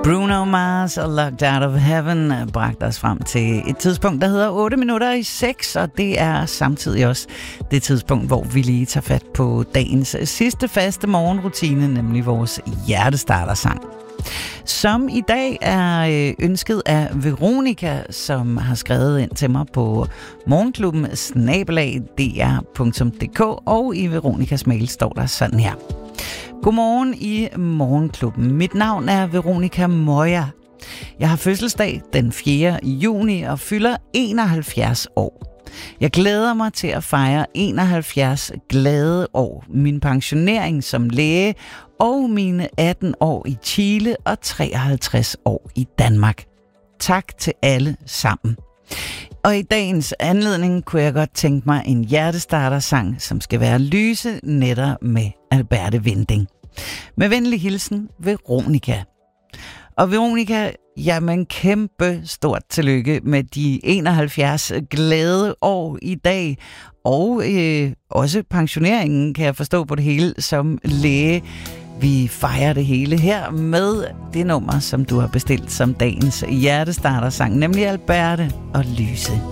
Bruno Mars og Locked Out of Heaven bragte os frem til et tidspunkt, der hedder 8:06, og det er samtidig også det tidspunkt, hvor vi lige tager fat på dagens sidste faste morgenrutine, nemlig vores hjertestartersang. Som i dag er ønsket af Veronica, som har skrevet ind til mig på morgenklubben@dr.dk, og i Veronicas mail står der sådan her. Godmorgen i Morgenklubben. Mit navn er Veronica Moya. Jeg har fødselsdag den 4. juni og fylder 71 år. Jeg glæder mig til at fejre 71 glade år, min pensionering som læge og mine 18 år i Chile og 53 år i Danmark. Tak til alle sammen. Og i dagens anledning kunne jeg godt tænke mig en hjertestartersang, som skal være Lyse nætter med Alberte Winding. Med venlig hilsen, Veronica. Og Veronica, jamen kæmpe stort tillykke med de 71 glade år i dag. Og også pensioneringen, kan jeg forstå på det hele, som læge. Vi fejrer det hele her med det nummer, som du har bestilt som dagens hjertestartersang, nemlig Alberte og Lyse.